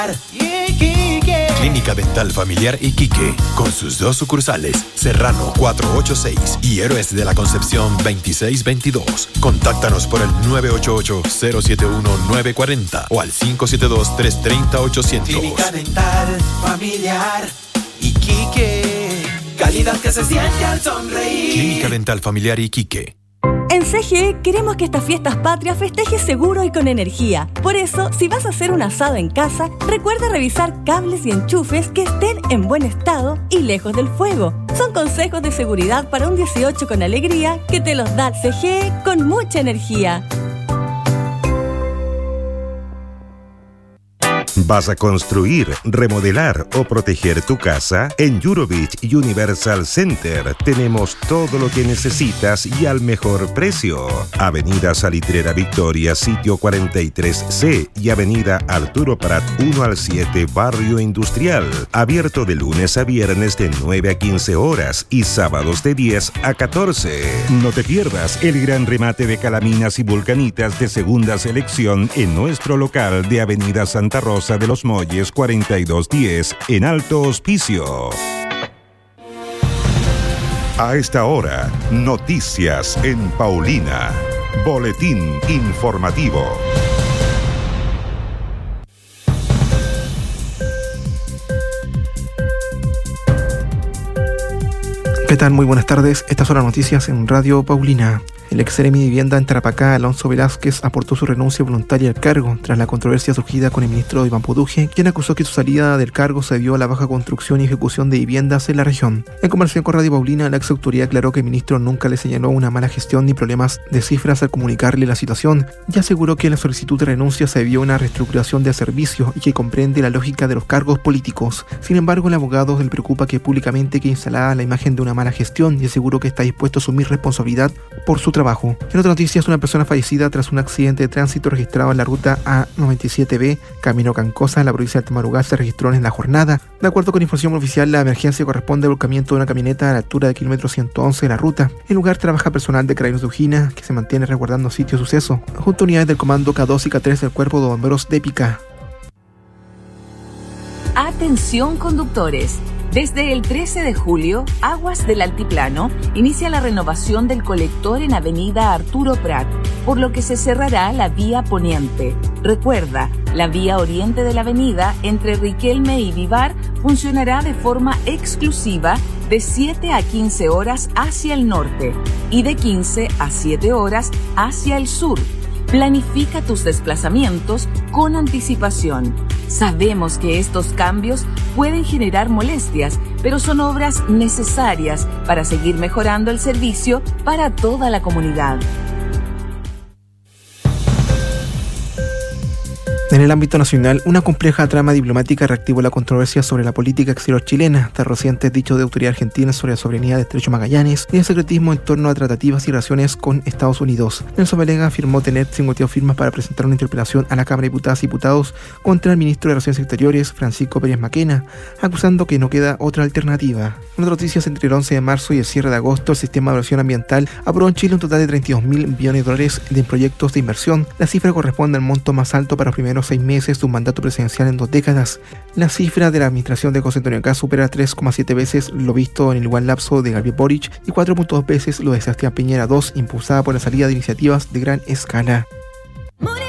Clínica Dental Familiar Iquique, con sus 2 sucursales, Serrano 486 y Héroes de la Concepción 2622. Contáctanos por el 988-071-940 o al 572-330-800. Clínica Dental Familiar Iquique, calidad que se siente al sonreír. Clínica Dental Familiar Iquique. En CGE queremos que estas fiestas patrias festejes seguro y con energía. Por eso, si vas a hacer un asado en casa, recuerda revisar cables y enchufes que estén en buen estado y lejos del fuego. Son consejos de seguridad para un 18 con alegría que te los da CGE con mucha energía. ¿Vas a construir, remodelar o proteger tu casa? En Eurovich Universal Center tenemos todo lo que necesitas y al mejor precio. Avenida Salitrera Victoria, sitio 43C y Avenida Arturo Prat 1 al 7, Barrio Industrial. Abierto de lunes a viernes de 9 a 15 horas y sábados de 10 a 14. No te pierdas el gran remate de calaminas y vulcanitas de segunda selección en nuestro local de Avenida Santa Rosa de los Molles 4210 en Alto Hospicio. A esta hora, noticias en Paulina. Boletín informativo. ¿Qué tal? Muy buenas tardes. Estas son las noticias en Radio Paulina. El ex seremi de Vivienda en Tarapacá, Alonso Velázquez, aportó su renuncia voluntaria al cargo tras la controversia surgida con el ministro Iván Puduje, quien acusó que su salida del cargo se debió a la baja construcción y ejecución de viviendas en la región. En conversación con Radio Paulina, la ex autoridad aclaró que el ministro nunca le señaló una mala gestión ni problemas de cifras al comunicarle la situación, y aseguró que la solicitud de renuncia se debió a una reestructuración de servicios y que comprende la lógica de los cargos políticos. Sin embargo, el abogado le preocupa que públicamente quede instalada la imagen de una mala gestión y aseguró que está dispuesto a asumir responsabilidad por su trabajo. En otras noticias, una persona fallecida tras un accidente de tránsito registrado en la ruta A97B, camino Cancosa, en la provincia de Altamarugá, se registró en la jornada. De acuerdo con información oficial, la emergencia corresponde al volcamiento de una camioneta a la altura del kilómetro 111 de la ruta. En el lugar trabaja personal de Carabineros de Ujina, que se mantiene resguardando sitio de suceso, junto a unidades del comando K2 y K3 del Cuerpo de Bomberos de Pica. Atención conductores. Desde el 13 de julio, Aguas del Altiplano inicia la renovación del colector en Avenida Arturo Prat, por lo que se cerrará la vía poniente. Recuerda, la vía oriente de la avenida entre Riquelme y Vivar funcionará de forma exclusiva de 7 a 15 horas hacia el norte y de 15 a 7 horas hacia el sur. Planifica tus desplazamientos con anticipación. Sabemos que estos cambios pueden generar molestias, pero son obras necesarias para seguir mejorando el servicio para toda la comunidad. En el ámbito nacional, una compleja trama diplomática reactivó la controversia sobre la política exterior chilena, tras recientes dichos de autoridad argentina sobre la soberanía del Estrecho Magallanes y el secretismo en torno a tratativas y relaciones con Estados Unidos. Nelson Velega afirmó tener 52 firmas para presentar una interpelación a la Cámara de Diputadas y Diputados contra el ministro de Relaciones Exteriores, Francisco Pérez Maquena, acusando que no queda otra alternativa. En otras noticias, entre el 11 de marzo y el cierre de agosto, el Sistema de Evaluación Ambiental aprobó en Chile un total de 32.000 millones de dólares de proyectos de inversión. La cifra corresponde al monto más alto para los primeros 6 meses de un mandato presidencial en 2 décadas. La cifra de la administración de José Antonio Kast supera 3,7 veces lo visto en el igual lapso de Gabriel Boric y 4,2 veces lo de Sebastián Piñera II, impulsada por la salida de iniciativas de gran escala.